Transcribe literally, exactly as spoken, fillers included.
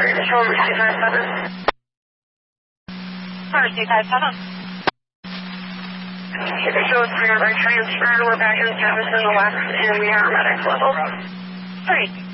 Control two five seven. two five seven. Control three, our transfer, we're back in service in the west, and we are medic level. Three.